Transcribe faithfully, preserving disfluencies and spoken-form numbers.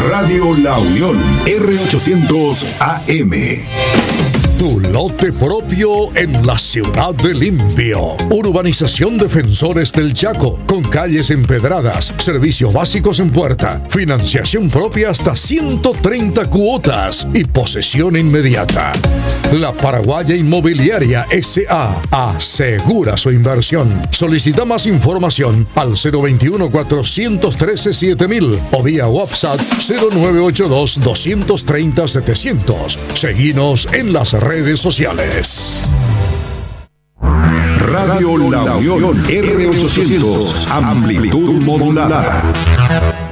Radio La Unión, R ochocientos A M. Tu lote propio en la ciudad de Limpio. Urbanización Defensores del Chaco, con calles empedradas, servicios básicos en puerta, financiación propia hasta ciento treinta cuotas y posesión inmediata. La Paraguaya Inmobiliaria S A asegura su inversión. Solicita más información al cero veintiuno, cuatrocientos trece, siete mil o vía WhatsApp cero nueve ocho dos, doscientos treinta, setecientos. Seguinos en las redes sociales. Radio La Unión, R ochocientos, amplitud modulada.